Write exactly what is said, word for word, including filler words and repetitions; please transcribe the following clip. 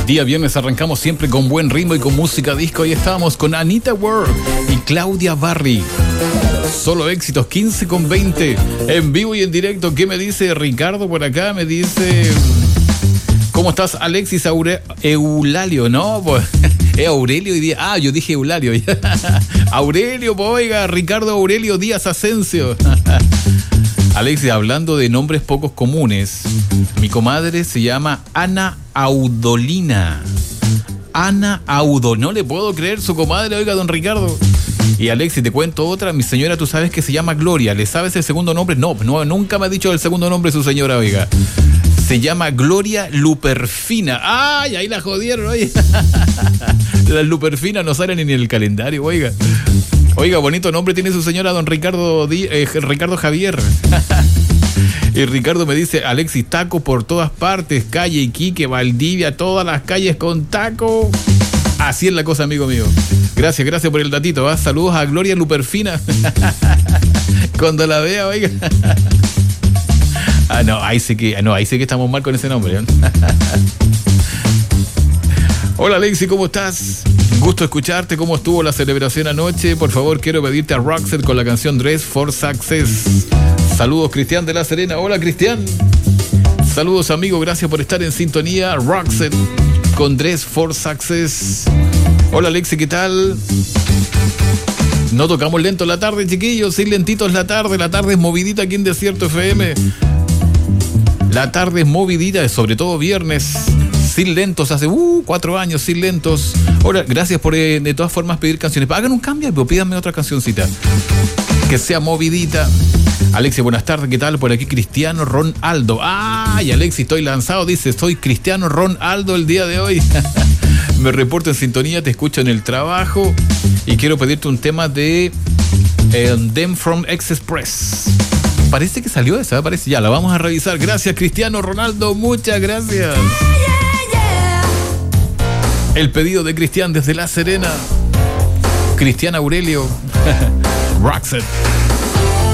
Día viernes arrancamos siempre con buen ritmo y con música disco. Ahí estábamos con Anita Ward y Claudia Barry. Solo éxitos, quince con veinte. En vivo y en directo. ¿Qué me dice Ricardo por acá? Me dice... ¿Cómo estás, Alexis Aure... Eulalio? No, pues... Es Aurelio y Díaz. Ah, yo dije Eulalio. Aurelio, pues, oiga, Ricardo Aurelio Díaz Asensio. Alexis, hablando de nombres pocos comunes, mi comadre se llama Ana Audolina. Ana Audo, no le puedo creer, su comadre, oiga, don Ricardo. Y Alexis, te cuento otra, mi señora, tú sabes que se llama Gloria. ¿Le sabes el segundo nombre? No, no, nunca me ha dicho el segundo nombre de su señora, oiga. Se llama Gloria Luperfina. ¡Ay! Ahí la jodieron, oye. Las Luperfinas no salen ni en el calendario, oiga. Oiga, bonito nombre tiene su señora, don Ricardo, eh, Ricardo Javier. Y Ricardo me dice, Alexis, taco por todas partes, calle Iquique, Valdivia, todas las calles con taco. Así es la cosa, amigo mío. Gracias, gracias por el datito, ¿eh? Saludos a Gloria Luperfina. Cuando la vea, oiga. Ah, no, ahí sé que, no, ahí sé que estamos mal con ese nombre, ¿eh? Hola, Alexis, ¿cómo estás? Gusto escucharte. ¿Cómo estuvo la celebración anoche? Por favor, quiero pedirte a Roxette con la canción Dress for Success. Saludos, Cristian de La Serena. Hola, Cristian. Saludos, amigo. Gracias por estar en sintonía. Roxette con Dress for Success. Hola, Alexis, ¿qué tal? No tocamos lento la tarde, chiquillos. Sí, lentitos la tarde. La tarde es movidita aquí en Desierto F M. La tarde es movidita, sobre todo viernes. Sin lentos, hace uh, cuatro años sin lentos. Ahora, gracias por eh, de todas formas pedir canciones. Hagan un cambio, pero pídanme otra cancioncita que sea movidita. Alexis, buenas tardes, ¿qué tal? Por aquí Cristiano Ronaldo. Ay, Alexis, estoy lanzado, dice, soy Cristiano Ronaldo el día de hoy. Me reporto en sintonía, te escucho en el trabajo y quiero pedirte un tema de eh, Them from Express. Parece que salió esa, parece, ya la vamos a revisar. Gracias, Cristiano Ronaldo, muchas gracias. El pedido de Cristian desde La Serena. Cristian Aurelio. Roxette.